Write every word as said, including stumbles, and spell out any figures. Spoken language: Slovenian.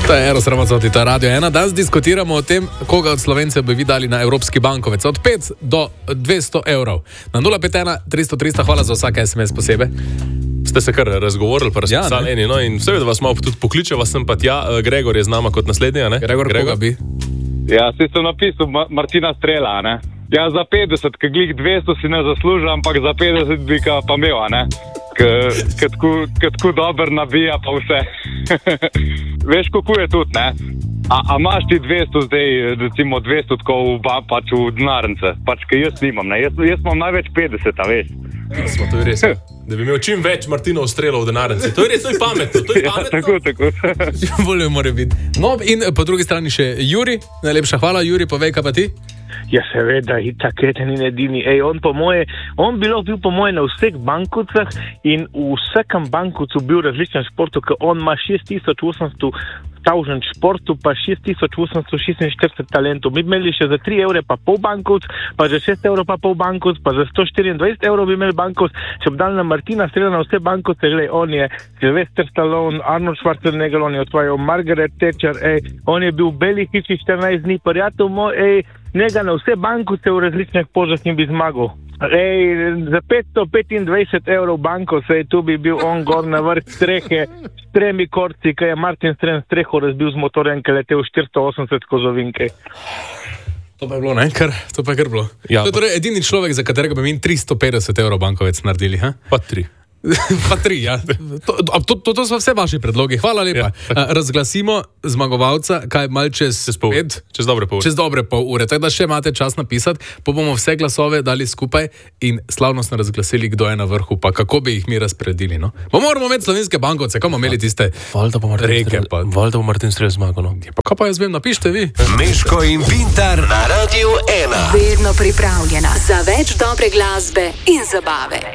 To je Eros Ramazzotti, to je Radio ena. Danes diskutiramo o tem, koga od Slovencev bi vi dali na Evropski bankovec. Od pet do dvesto evrov. Na nula pet ena tristo tristo, hvala za vsak es em es posebej. Ste se kar razgovorili, pa razpisali ja, eni, no, in seveda vas malo tudi pokliče, vas sem pa tja. Gregor je z nama kot naslednja, ne? Gregor, Gregor. Koga bi? Ja, si sem napisal Ma- Martina Strela, ne? Ja, za petdeset, ka glih dvesto si ne zaslužil, ampak za petdeset bi ga pa imel, ne? Ker tako dober nabija pa vse. Veš, kako je tudi, ne? A, a imaš ti dvesto zdaj, recimo dvesto tako v, pač v denarnice? Pač, ker jaz nimam, ne? Jaz, jaz imam največ petdeset, a veš? Smo, to je res, da bi imel čim več Martinov strelov v denarnici. To je res, to je pametno, to je pametno. Ja, tako, tako. Bolje mora biti. No, in po drugi strani še Juri. Najlepša hvala, Juri, povej, kaj pa ti? Ja, seveda, itak eden in edini. Ej, on po moje, on bi lahko bil po moje na vseh bankovcah in v vsakem bankovcu bil različen športu, ker on ima šest tisoč osemsto tavžen športu, pa šest tisoč osemsto šestinštirideset talentov. Mi bi imeli še za tri evre pa pol bankovc, pa za šest evrov pa pol bankovc, pa za sto štiriindvajset evrov bi imeli bankovc. Če bi dal na Martina Strela na vse bankovce, glej, on je Sylvester Stallone, Arnold Schwarzenegger, on je otvajal Margaret Thatcher, ej, on je bil v beli hiši štirinajst dni, prijatelj moj, ej, njega na vse bankovce v različnih pozah in bi zmagal. Ej, za petsto petindvajset evrov banko, sej tu bi bil on gor na vrh strehe s tremi korci, kaj je Martin Stren streho razbil z motorjem, ki je letel štiristo osemdeset kozovinke. To pa je bilo, ne? Kar, to pa je kar bilo. Ja, to je torej edini človek, za katerega bi mi tristo petdeset evrov bankovec naredili, ha? Pa tri. Pa tri, ja. To, to, to, to so vse vaši predlogi. Hvala lepa. Ja, razglasimo zmagovalca, kaj mal čez, čez, pol, pet, čez dobre pol ure. Čez dobre pol ure. Tako da še imate čas napisati, pa bomo vse glasove dali skupaj in slavnostno razglasili, kdo je na vrhu, pa kako bi jih mi razpredili. No? Pa moramo imeti slovenske bankovce, kam bomo imeli tiste reke. Valjda bo Martin Strel zmagal. No? Pa kaj pa jaz vem, napište vi. Meško in Pintar na Radio ena. Vedno pripravljena za več dobre glasbe in zabave.